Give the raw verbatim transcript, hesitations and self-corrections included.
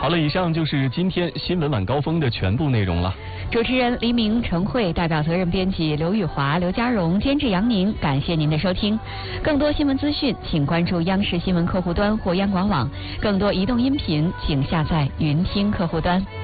好了，以上就是今天新闻晚高峰的全部内容了。 主持人黎明、陈慧，代表责任编辑刘玉华、刘佳荣，监制杨宁，感谢您的收听。更多新闻资讯，请关注央视新闻客户端或央广网；更多移动音频，请下载云听客户端。